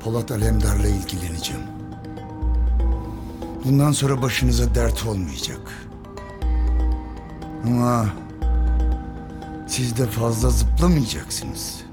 Polat Alemdar'la ilgileneceğim. Bundan sonra başınıza dert olmayacak. Ama siz de fazla zıplamayacaksınız.